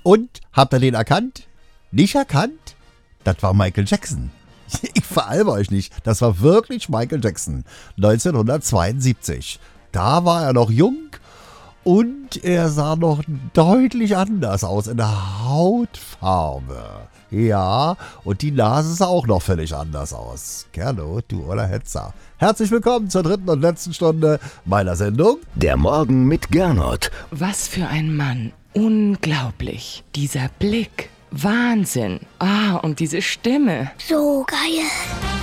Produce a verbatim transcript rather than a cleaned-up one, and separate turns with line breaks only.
Und, habt ihr den erkannt? Nicht erkannt? Das war Michael Jackson. Ich veralber euch nicht, das war wirklich Michael Jackson, neunzehnhundertzweiundsiebzig. Da war er noch jung und er sah noch deutlich anders aus in der Hautfarbe. Ja, und die Nase sah auch noch völlig anders aus. Kerlo, du oller Hetzer. Herzlich willkommen zur dritten und letzten Stunde meiner Sendung.
Der Morgen mit Gernot.
Was für ein Mann. Unglaublich. Dieser Blick. Wahnsinn. Ah, und diese Stimme.
So geil.